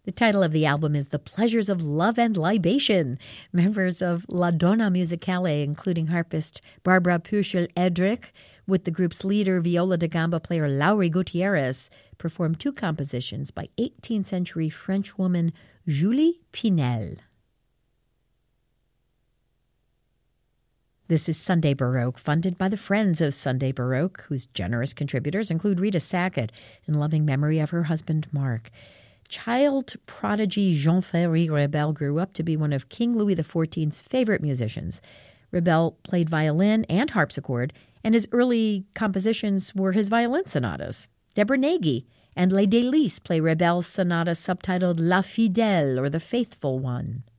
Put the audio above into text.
The title of the album is The Pleasures of Love and Libation. Members of La Donna Musicale, including harpist Barbara Puchel-Edrich, with the group's leader, viola da gamba player Laurie Gutierrez, performed two compositions by 18th century French woman Julie Pinel. This is Sunday Baroque, funded by the Friends of Sunday Baroque, whose generous contributors include Rita Sackett, in loving memory of her husband, Mark. Child prodigy Jean-Ferry Rebel grew up to be one of King Louis XIV's favorite musicians. Rebel played violin and harpsichord, and his early compositions were his violin sonatas. Deborah Nagy and Les Délices play Rebel's sonata subtitled La Fidèle, or The Faithful One.